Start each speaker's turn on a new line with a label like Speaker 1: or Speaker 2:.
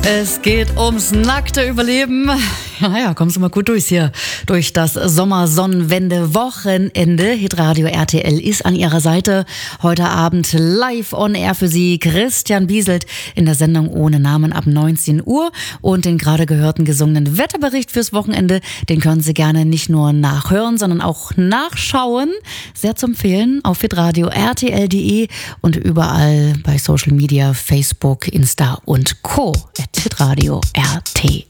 Speaker 1: Es geht ums nackte Überleben. Ja, kommst du mal gut durch das Sommersonnenwende-Wochenende. Hitradio RTL ist an ihrer Seite. Heute Abend live on air für Sie Christian Bieselt in der Sendung Ohne Namen ab 19 Uhr. Und den gerade gehörten gesungenen Wetterbericht fürs Wochenende, den können Sie gerne nicht nur nachhören, sondern auch nachschauen. Sehr zu empfehlen auf hitradio rtl.de und überall bei Social Media, Facebook, Insta und Co. @hitradio RTL.